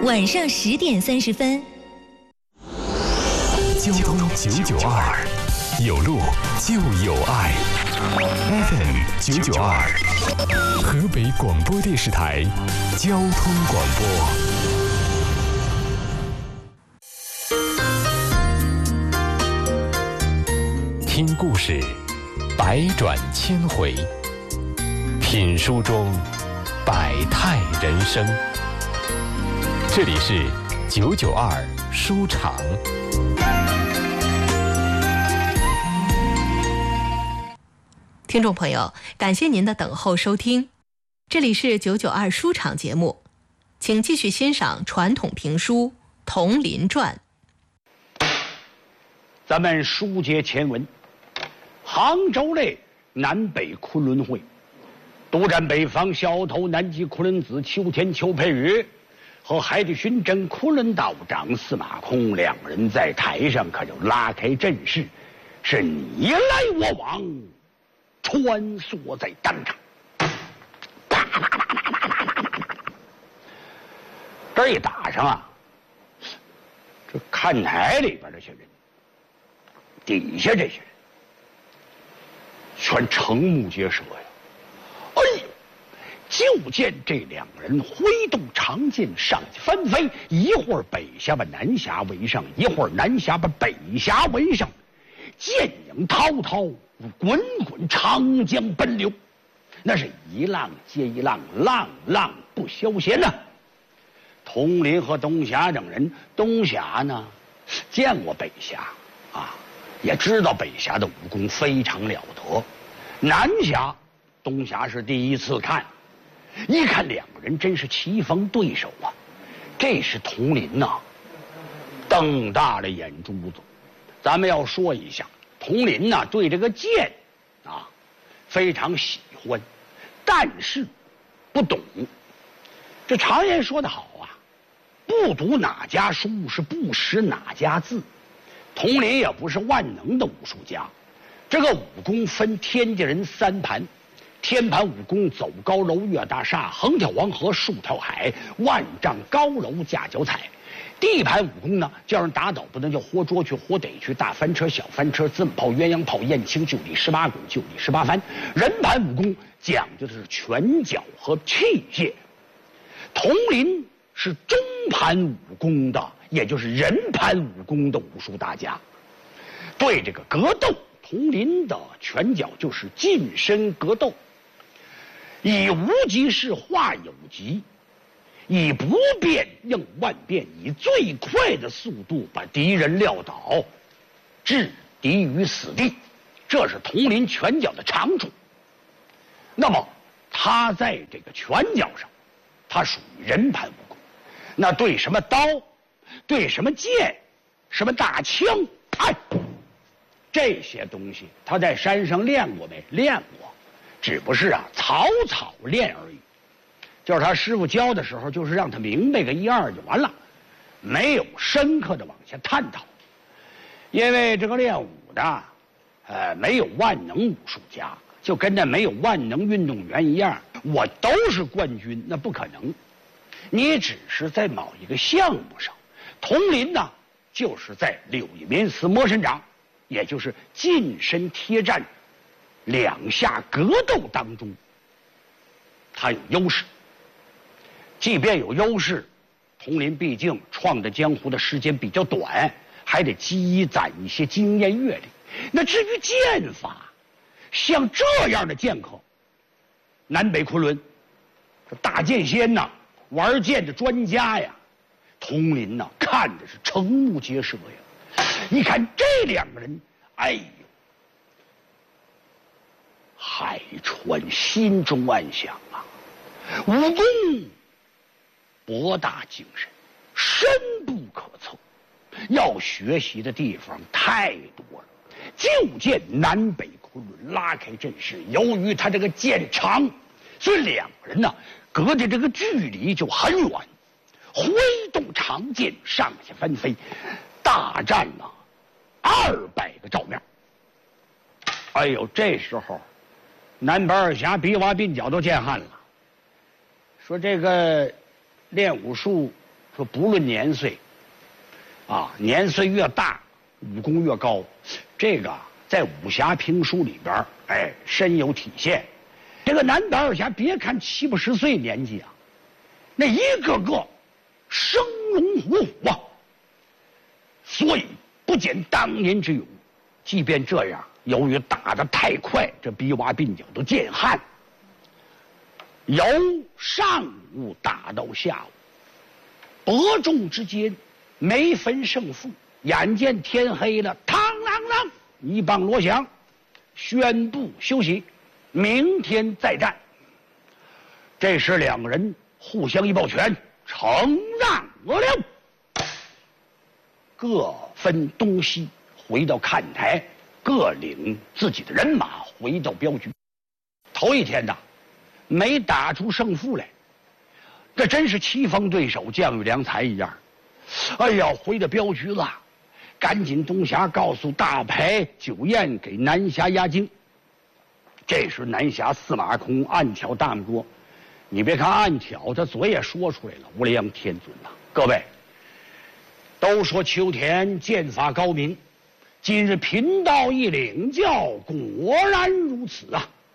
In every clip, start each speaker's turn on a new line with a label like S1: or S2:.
S1: 晚上10点30分。
S2: 交通992，有路就有爱。FM 992，河北广播电视台交通广播。听故事，百转千回；品书中，百态人生。这里是992书场。
S3: 听众朋友，感谢您的等候收听，这里是992书场节目，请继续欣赏传统评书《铜林传》。
S4: 咱们书接前文，杭州的南北昆仑会督战北方小头南极昆仑子邱天邱佩宇和海底巡侦昆仑道长司马空两人在台上可就拉开阵势，是你来我往，穿梭在当场。这一打上啊，这看台里边这些人，底下这些人，全瞠目结舌呀！哎呦，就见这两个人挥动长剑上去翻飞，一会儿北峡把南峡围上，一会儿南峡把北峡围上，剑影滔滔，滚滚长江奔流，那是一浪接一浪，浪浪不消闲呐。佟林和东霞等人，东霞呢见过北峡啊，也知道北峡的武功非常了得。南峡，东霞是第一次看，一看两个人真是棋逢对手啊。这是佟林呐，瞪大了眼珠子。咱们要说一下，佟林呐对这个剑啊非常喜欢，但是不懂。这常言说得好啊，不读哪家书是不识哪家字。佟林也不是万能的武术家，这个武功分天地人3盘，天盘武功走高楼越大厦，横跳黄河竖跳海，万丈高楼架脚踩。地盘武功呢，叫人打倒不能叫活捉去活逮去，大翻车小翻车，子母炮鸳鸯炮燕青就地18滚就地18翻。人盘武功讲究的是拳脚和器械，佟林是中盘武功的，也就是人盘武功的武术大家。对这个格斗，佟林的拳脚就是近身格斗，以无极式化有极，以不变应万变，以最快的速度把敌人撂倒，置敌于死地，这是佟林拳脚的长处。那么他在这个拳脚上，他属于人盘武功。那对什么刀，对什么剑，什么大枪，哎，这些东西他在山上练过没？练过，只不是啊草草练而已。就是他师傅教的时候，就是让他明白个1、2就完了，没有深刻的往下探讨。因为这个练武的，没有万能武术家，就跟那没有万能运动员一样，我都是冠军，那不可能。你只是在某一个项目上，佟林呢，就是在柳叶棉丝魔神掌，也就是近身贴战、两下格斗当中，他有优势。即便有优势，佟林毕竟创的江湖的时间比较短，还得积攒一些经验阅历。那至于剑法，像这样的剑客，南北昆仑这大剑仙呐，玩剑的专家呀，佟林呐看着是瞠目结舌呀。你看这两个人，哎呦，海川心中暗想啊，武功博大精深，深不可测，要学习的地方太多了。就见南北昆仑拉开阵势，由于他这个剑长，所以两个人呢隔着这个距离就很远，挥动长剑上下翻飞，大战了200个照面。哎呦，这时候南北二侠鼻洼鬓角都见汗了，说这个练武术说不论年岁，年岁越大，武功越高，这个在武侠评书里边，深有体现。这个男白二侠，别看70、80岁年纪啊，那一个个生龙活虎啊，所以不减当年之勇。即便这样，由于打得太快，这逼娃鬓角都见汗，由上午打到下午，伯仲之间没分胜负。眼见天黑了，嘡啷啷一棒锣响，宣布休息，明天再战。这时两个人互相一抱拳，承让了，各分东西，回到看台，各领自己的人马回到镖局。头一天呐，没打出胜负来，这真是棋逢对手，将遇良才一样。哎呀，回到镖局了，赶紧东侠告诉大牌酒宴给南侠压惊。这时南侠司马空暗挑大拇哥，你别看暗挑，他嘴也说出来了，无量天尊呐！各位，都说秋田剑法高明，今日贫道一领教，果然如此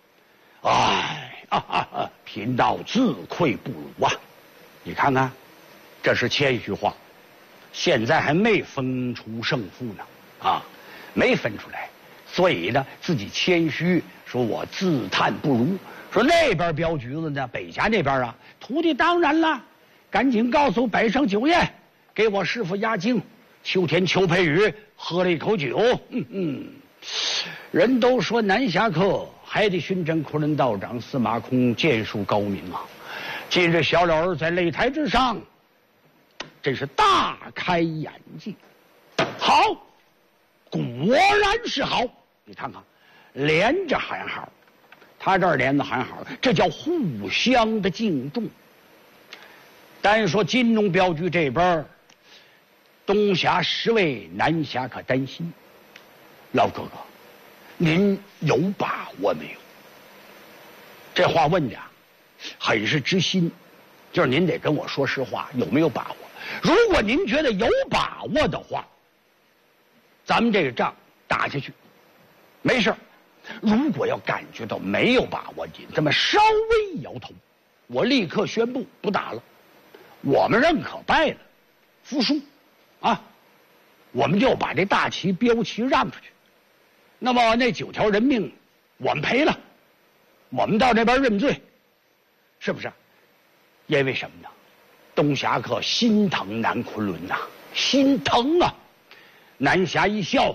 S4: 啊！贫道自愧不如啊！你看看，这是谦虚话，现在还没分出胜负呢，没分出来，所以呢，自己谦虚，说我自叹不如。说那边镖局子呢，北峡那边啊，徒弟当然了，赶紧告诉百胜酒宴，给我师傅压惊。秋田邱培宇喝了一口酒，人都说南侠客还得寻真昆仑道长司马空剑术高明啊。今日小老儿在擂台之上，真是大开眼界。好，果然是好。你看看，连着喊好，他这儿连着喊好，这叫互相的敬重。单说金龙镖局这边，东侠10位，南侠可担心。老哥哥，您有把握没有？这话问的很是知心，就是您得跟我说实话，有没有把握？如果您觉得有把握的话，咱们这个仗打下去，没事。如果要感觉到没有把握，你这么稍微摇头，我立刻宣布不打了，我们认可败了，服输，我们就把这大旗标旗让出去。那么那9条人命我们赔了，我们到那边认罪，是不是？因为什么呢？东侠客心疼南昆仑呐，心疼啊！南侠一笑，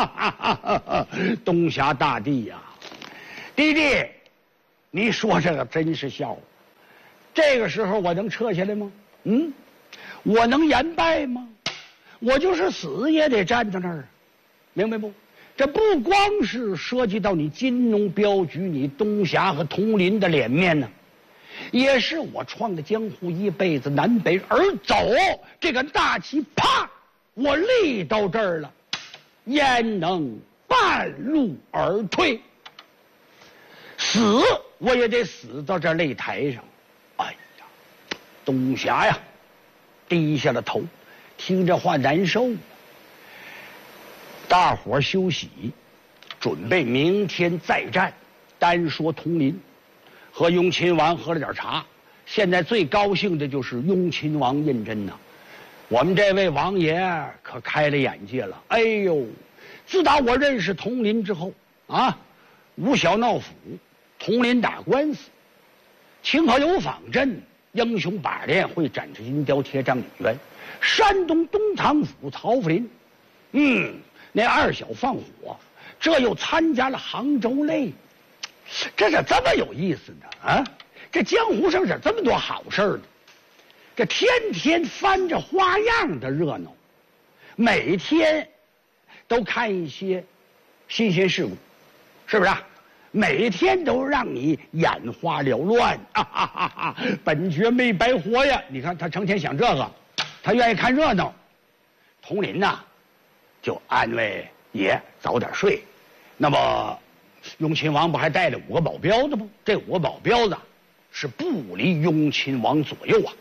S4: 东侠大帝呀，弟弟，你说这个真是笑话。这个时候我能撤下来吗？我能言败吗？我就是死也得站在那儿，明白不？这不光是涉及到你金龙镖局、你东侠和铜林的脸面呢，也是我创的江湖一辈子南北而走。这个大旗啪，我立到这儿了，焉能半路而退？死我也得死到这擂台上。哎呀，东侠呀，低下了头，听这话难受。大伙儿休息，准备明天再战。单说铜林和雍亲王喝了点茶，现在最高兴的就是雍亲王胤禛呐。我们这位王爷可开了眼界了。哎呦，自打我认识铜林之后吴小闹府，铜林打官司，清河有坊镇英雄把练会展示银雕贴张李渊，山东东堂府曹福林，那二小放火，这又参加了杭州擂，这是这么有意思的这江湖上是这么多好事呢，这天天翻着花样的热闹，每天都看一些新鲜事故，是不是每天都让你眼花缭乱本爵没白活呀！你看他成天想这个，他愿意看热闹。铜林呐，就安慰爷早点睡。那么雍亲王不还带了5个保镖的吗？这5个保镖的是不离雍亲王左右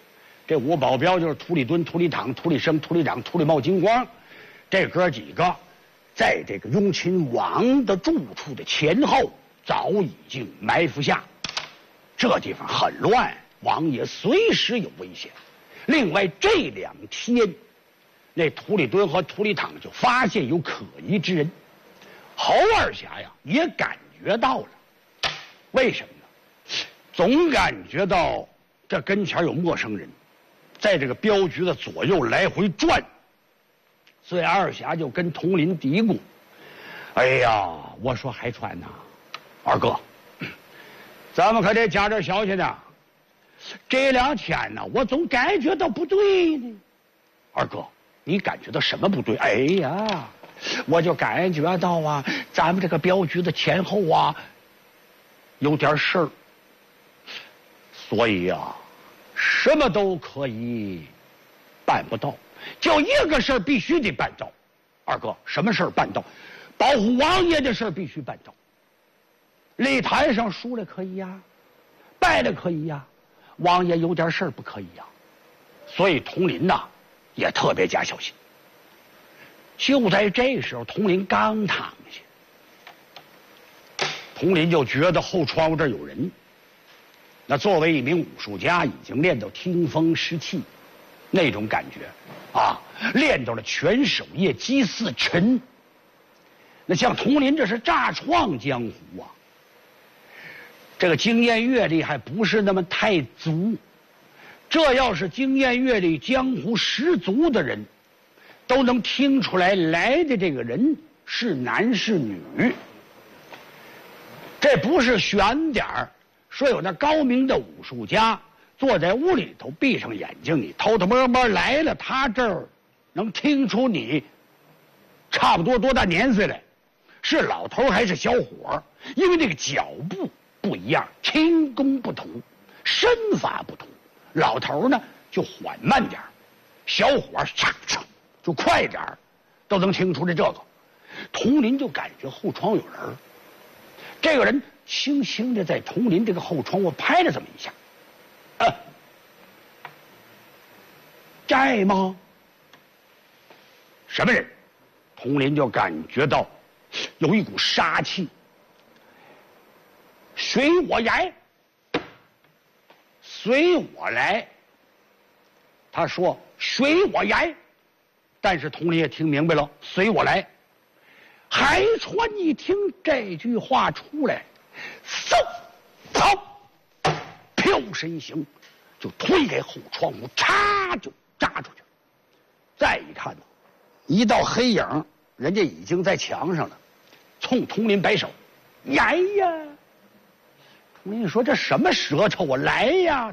S4: 这5保镖就是土里墩、土里躺、土里生、土里长、土里冒金光，这哥几个在这个雍亲王的住处的前后早已经埋伏下，这地方很乱，王爷随时有危险。另外这2天，那土里墩和土里躺就发现有可疑之人，侯二侠呀也感觉到了，为什么呢？总感觉到这跟前有陌生人，在这个镖局的左右来回转。所以二侠就跟佟林嘀咕：“哎呀，我说海川呐，二哥，咱们可得加点小心呐。这2天呢，我总感觉到不对呢。二哥，你感觉到什么不对？哎呀，我就感觉到啊，咱们这个镖局的前后啊，有点事儿。所以啊，什么都可以办不到，就一个事儿必须得办到。二哥，什么事儿办到？保护王爷的事儿必须办到。擂台上输了可以呀，败了可以呀，王爷有点事儿不可以呀。所以佟林呐也特别加小心。就在这时候，佟林刚躺下，佟林就觉得后窗户这儿有人。那作为一名武术家，已经练到听风湿气，那种感觉啊，练到了全守业击四沉。那像佟林这是乍创江湖啊，这个经验阅历还不是那么太足。这要是经验阅历江湖十足的人，都能听出来来的这个人是男是女。这不是悬点儿，说有那高明的武术家坐在屋里头闭上眼睛，你偷偷摸摸来了，他这儿能听出你差不多多大年岁来，是老头还是小伙，因为这个脚步不一样，轻功不同，身法不同。老头呢就缓慢点，小伙嚓嚓就快点，都能听出来这个。佟林就感觉后窗有人，这个人轻轻的在佟林这个后窗户拍了这么一下，在吗？什么人？佟林就感觉到有一股杀气。随我来，随我来。他说随我来，但是佟林也听明白了，随我来。海川一听这句话出来，嗖跑，飘身形就推开后窗户，嚓就扎出去。再一看呢，一道黑影，人家已经在墙上了，冲佟林摆手，来呀！佟林说这什么舌头啊，来呀！